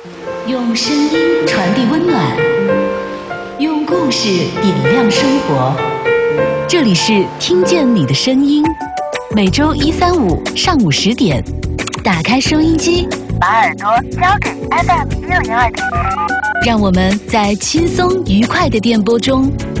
用声音传递温暖，用故事点亮生活。这里是听见你的声音，每周1、3、5上午10点，打开收音机， 把耳朵交给 FM602.7， 让我们在轻松愉快的电波中